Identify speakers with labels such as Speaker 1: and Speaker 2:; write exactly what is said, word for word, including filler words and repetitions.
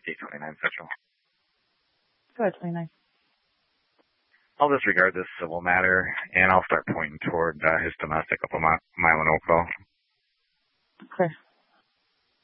Speaker 1: eight twenty-nine Central.
Speaker 2: Go ahead, twenty-nine.
Speaker 1: I'll disregard this civil matter, and I'll start pointing toward uh, his domestic up a mi- mile in Oakville.
Speaker 2: Okay.